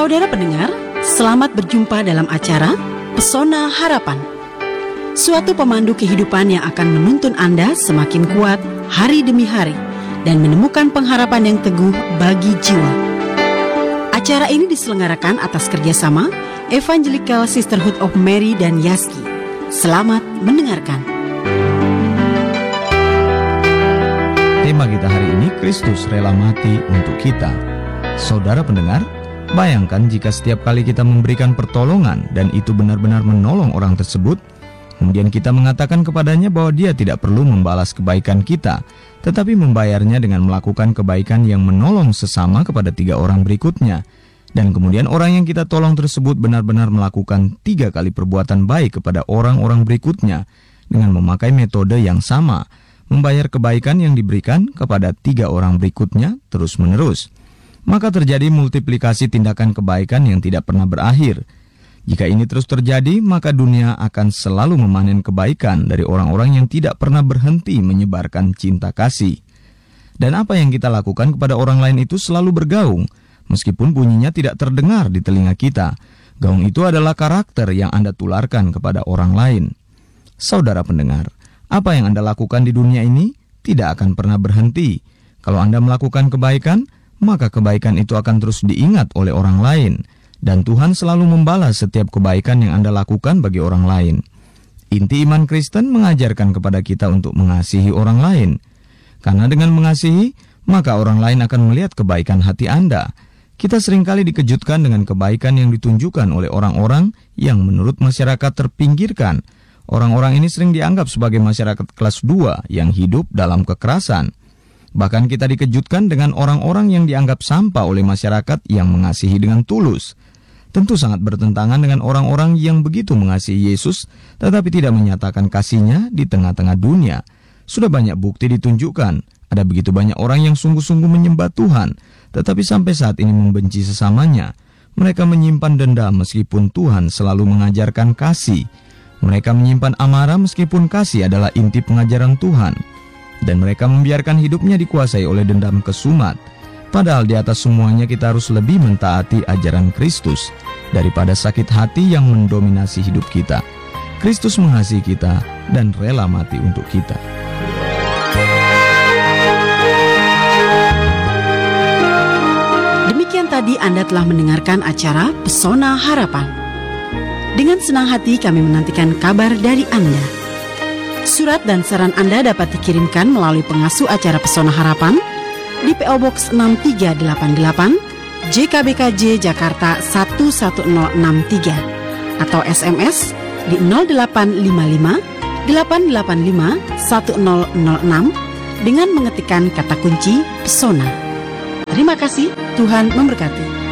Saudara pendengar, selamat berjumpa dalam acara Pesona Harapan. Suatu pemandu kehidupan yang akan menuntun Anda semakin kuat hari demi hari dan menemukan pengharapan yang teguh bagi jiwa. Acara ini diselenggarakan atas kerjasama Evangelical Sisterhood of Mary dan Yaski. Selamat mendengarkan. Tema kita hari ini, Kristus rela mati untuk kita. Saudara pendengar, bayangkan jika setiap kali kita memberikan pertolongan dan itu benar-benar menolong orang tersebut, kemudian kita mengatakan kepadanya bahwa dia tidak perlu membalas kebaikan kita, tetapi membayarnya dengan melakukan kebaikan yang menolong sesama kepada 3 orang berikutnya. Dan kemudian orang yang kita tolong tersebut benar-benar melakukan 3 kali perbuatan baik kepada orang-orang berikutnya dengan memakai metode yang sama, membayar kebaikan yang diberikan kepada 3 orang berikutnya terus-menerus. Maka terjadi multiplikasi tindakan kebaikan yang tidak pernah berakhir. Jika ini terus terjadi, maka dunia akan selalu memanen kebaikan dari orang-orang yang tidak pernah berhenti menyebarkan cinta kasih. Dan apa yang kita lakukan kepada orang lain itu selalu bergaung, meskipun bunyinya tidak terdengar di telinga kita. Gaung itu adalah karakter yang Anda tularkan kepada orang lain. Saudara pendengar, apa yang Anda lakukan di dunia ini tidak akan pernah berhenti. Kalau Anda melakukan kebaikan, maka kebaikan itu akan terus diingat oleh orang lain. Dan Tuhan selalu membalas setiap kebaikan yang Anda lakukan bagi orang lain. Inti iman Kristen mengajarkan kepada kita untuk mengasihi orang lain. Karena dengan mengasihi, maka orang lain akan melihat kebaikan hati Anda. Kita seringkali dikejutkan dengan kebaikan yang ditunjukkan oleh orang-orang yang menurut masyarakat terpinggirkan. Orang-orang ini sering dianggap sebagai masyarakat kelas 2 yang hidup dalam kekerasan. Bahkan kita dikejutkan dengan orang-orang yang dianggap sampah oleh masyarakat yang mengasihi dengan tulus. Tentu sangat bertentangan dengan orang-orang yang begitu mengasihi Yesus, tetapi tidak menyatakan kasihnya di tengah-tengah dunia. Sudah banyak bukti ditunjukkan, ada begitu banyak orang yang sungguh-sungguh menyembah Tuhan, tetapi sampai saat ini membenci sesamanya. Mereka menyimpan dendam meskipun Tuhan selalu mengajarkan kasih. Mereka menyimpan amarah meskipun kasih adalah inti pengajaran Tuhan. Dan mereka membiarkan hidupnya dikuasai oleh dendam kesumat. Padahal di atas semuanya kita harus lebih mentaati ajaran Kristus daripada sakit hati yang mendominasi hidup kita. Kristus mengasihi kita dan rela mati untuk kita. Demikian tadi Anda telah mendengarkan acara Pesona Harapan. Dengan senang hati kami menantikan kabar dari Anda. Surat dan saran Anda dapat dikirimkan melalui pengasuh acara Pesona Harapan di PO Box 6388 JKBKJ Jakarta 11063 atau SMS di 0855 885 1006 dengan mengetikkan kata kunci Pesona. Terima kasih, Tuhan memberkati.